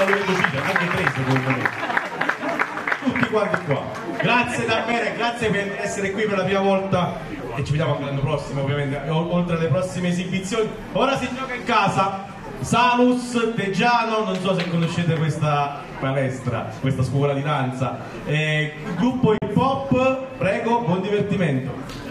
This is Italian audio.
volete uccidere, anche 3 secondo me. Tutti quanti qua. Grazie davvero, grazie per essere qui per la prima volta e ci vediamo anche l'anno prossimo ovviamente, oltre alle prossime esibizioni. Ora si gioca in casa, Salus, Teggiano, non so se conoscete questa palestra, questa scuola di danza, il gruppo hip hop, prego, buon divertimento.